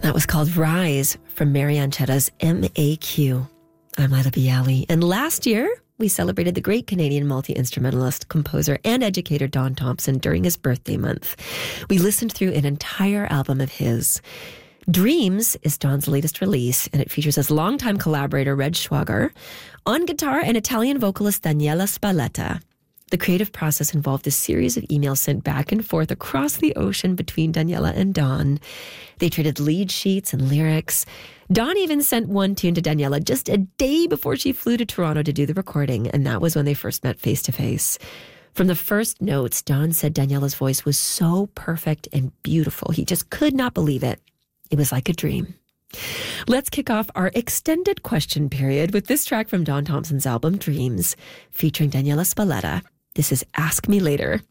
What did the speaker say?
That was called Rise from Marianne Chetta's MAQ. I'm Lila Bialy. And last year, we celebrated the great Canadian multi-instrumentalist, composer, and educator Don Thompson during his birthday month. We listened through an entire album of his. Dreams is Don's latest release, and it features his longtime collaborator, Reg Schwager, on guitar and Italian vocalist Daniela Spalletta. The creative process involved a series of emails sent back and forth across the ocean between Daniela and Don. They traded lead sheets and lyrics. Don even sent one tune to Daniela just a day before she flew to Toronto to do the recording, and that was when they first met face-to-face. From the first notes, Don said Daniela's voice was so perfect and beautiful. He just could not believe it. It was like a dream. Let's kick off our extended question period with this track from Don Thompson's album, Dreams, featuring Daniela Spalletta. This is Ask Me Later.